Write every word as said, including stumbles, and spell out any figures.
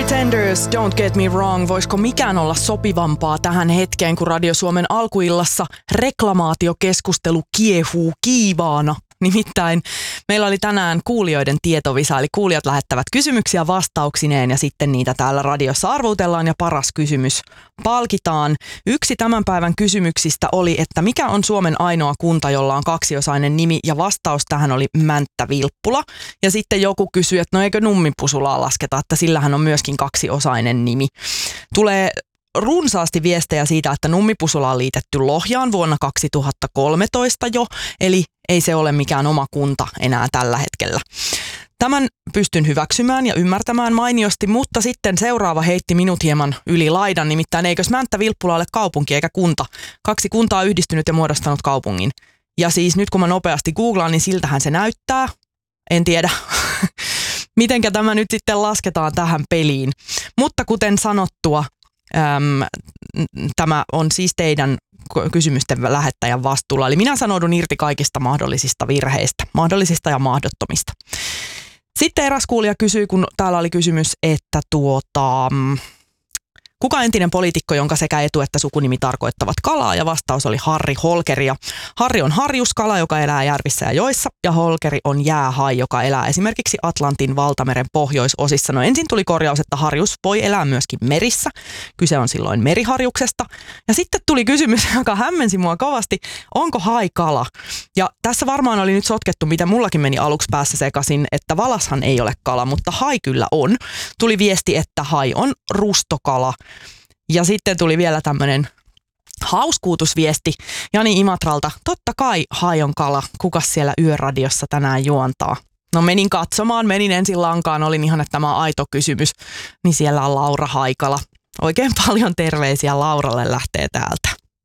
Pretenders, Don't Get Me Wrong. Voisiko mikään olla sopivampaa tähän hetkeen, kun Radio Suomen alkuillassa reklamaatiokeskustelu kiehuu kiivaana? Nimittäin meillä oli tänään kuulijoiden tietovisa, eli kuulijat lähettävät kysymyksiä vastauksineen ja sitten niitä täällä radiossa arvutellaan ja paras kysymys palkitaan. Yksi tämän päivän kysymyksistä oli, että mikä on Suomen ainoa kunta, jolla on kaksiosainen nimi, ja vastaus tähän oli Mänttä-Vilppula. Ja sitten joku kysyi, että no eikö Nummipusulaa lasketa, että sillähän on myöskin kaksiosainen nimi. Tulee runsaasti viestejä siitä, että Nummipusula on liitetty Lohjaan vuonna kaksituhattakolmetoista jo, eli ei se ole mikään oma kunta enää tällä hetkellä. Tämän pystyn hyväksymään ja ymmärtämään mainiosti, mutta sitten seuraava heitti minut hieman yli laidan, nimittäin eikös Mänttä-Vilppula ole kaupunki eikä kunta. Kaksi kuntaa on yhdistynyt ja muodostanut kaupungin. Ja siis nyt kun mä nopeasti googlaan, niin siltähän se näyttää. En tiedä, mitenkä tämä nyt sitten lasketaan tähän peliin. Mutta kuten sanottua, äm, tämä on siis teidän kysymysten lähettäjän vastuulla. Eli minä sanoudun irti kaikista mahdollisista virheistä, mahdollisista ja mahdottomista. Sitten eräs kuulija kysyi, kun täällä oli kysymys, että tuota, kuka entinen poliitikko, jonka sekä etu- että sukunimi tarkoittavat kalaa, ja vastaus oli Harri Holkeri. Ja Harri on harjuskala, joka elää järvissä ja joissa, ja Holkeri on jäähai, joka elää esimerkiksi Atlantin valtameren pohjoisosissa. No ensin tuli korjaus, että harjus voi elää myöskin merissä. Kyse on silloin meriharjuksesta. Ja sitten tuli kysymys, joka hämmensi mua kovasti, onko hai kala? Ja tässä varmaan oli nyt sotkettu, mitä mullakin meni aluksi päässä sekaisin, että valashan ei ole kala, mutta hai kyllä on. Tuli viesti, että hai on rustokala. Ja sitten tuli vielä tämmöinen hauskuutusviesti Jani Imatralta. Totta kai hai on kala. Kukas siellä Yöradiossa tänään juontaa? No menin katsomaan, menin ensin lankaan. Olin ihan, että tämä on aito kysymys. Niin siellä on Laura Haikala. Oikein paljon terveisiä Lauralle lähtee täältä.